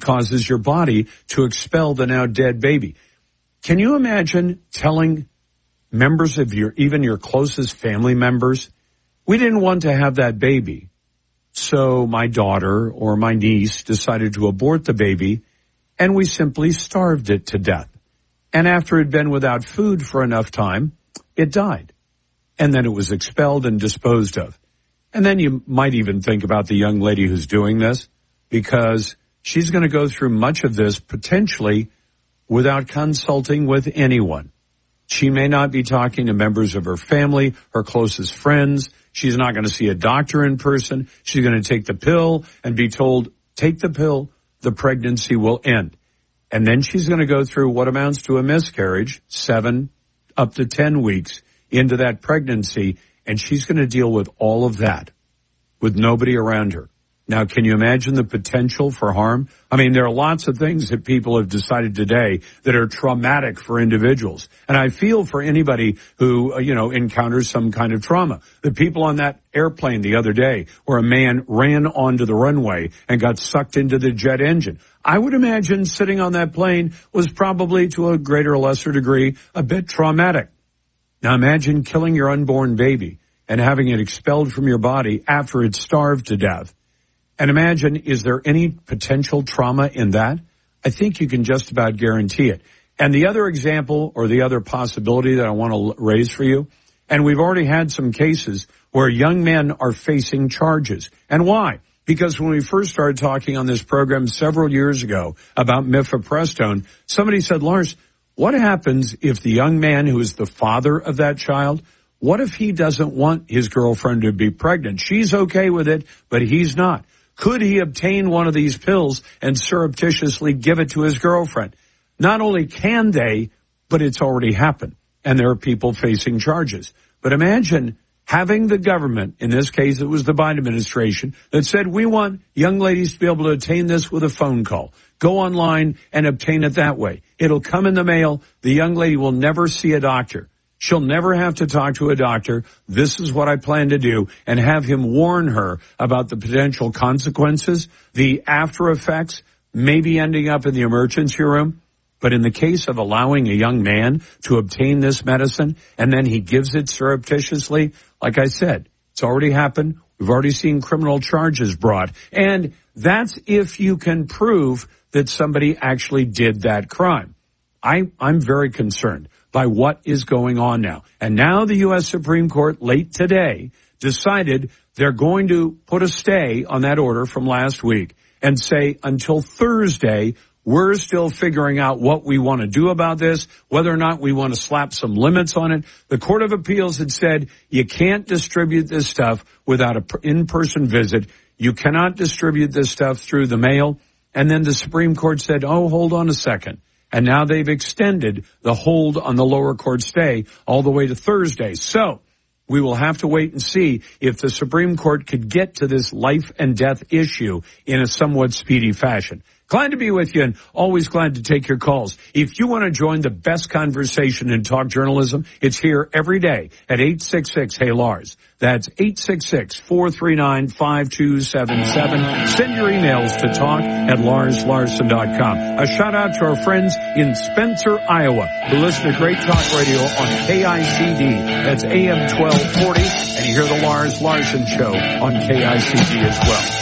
causes your body to expel the now dead baby. Can you imagine telling members of even your closest family members, we didn't want to have that baby, so my daughter or my niece decided to abort the baby, and we simply starved it to death. And after it had been without food for enough time, it died. And then it was expelled and disposed of. And then you might even think about the young lady who's doing this, because she's going to go through much of this potentially without consulting with anyone. She may not be talking to members of her family, her closest friends. She's not going to see a doctor in person. She's going to take the pill and be told, take the pill, the pregnancy will end. And then she's going to go through what amounts to a miscarriage, 7 up to 10 weeks into that pregnancy, and she's going to deal with all of that with nobody around her. Now, can you imagine the potential for harm? I mean, there are lots of things that people have decided today that are traumatic for individuals. And I feel for anybody who, encounters some kind of trauma. The people on that airplane the other day where a man ran onto the runway and got sucked into the jet engine. I would imagine sitting on that plane was probably, to a greater or lesser degree, a bit traumatic. Now imagine killing your unborn baby and having it expelled from your body after it's starved to death. And imagine, is there any potential trauma in that? I think you can just about guarantee it. And the other example or the other possibility that I want to raise for you, and we've already had some cases where young men are facing charges. And why? Because when we first started talking on this program several years ago about mifepristone, somebody said, Lars, what happens if the young man who is the father of that child, what if he doesn't want his girlfriend to be pregnant? She's okay with it, but he's not. Could he obtain one of these pills and surreptitiously give it to his girlfriend? Not only can they, but it's already happened, and there are people facing charges. But imagine having the government, in this case it was the Biden administration, that said we want young ladies to be able to obtain this with a phone call. Go online and obtain it that way. It'll come in the mail. The young lady will never see a doctor. She'll never have to talk to a doctor. This is what I plan to do, and have him warn her about the potential consequences, the after effects, maybe ending up in the emergency room. But in the case of allowing a young man to obtain this medicine and then he gives it surreptitiously, like I said, it's already happened. We've already seen criminal charges brought. And that's if you can prove that somebody actually did that crime. I'm very concerned by what is going on now. And now the U.S. Supreme Court, late today, decided they're going to put a stay on that order from last week and say until Thursday, we're still figuring out what we want to do about this, whether or not we want to slap some limits on it. The Court of Appeals had said you can't distribute this stuff without an in-person visit. You cannot distribute this stuff through the mail. And then the Supreme Court said, oh, hold on a second. And now they've extended the hold on the lower court stay all the way to Thursday. So we will have to wait and see if the Supreme Court could get to this life and death issue in a somewhat speedy fashion. Glad to be with you and always glad to take your calls. If you want to join the best conversation in talk journalism, it's here every day at 866-HEY-LARS. That's 866-439-5277. Send your emails to talk@LarsLarson.com. A shout out to our friends in Spencer, Iowa, who listen to Great Talk Radio on KICD. That's AM 1240. And you hear the Lars Larson Show on KICD as well.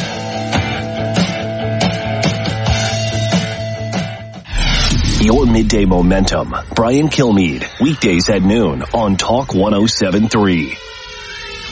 Your midday momentum. Brian Kilmeade, weekdays at noon on Talk 107.3.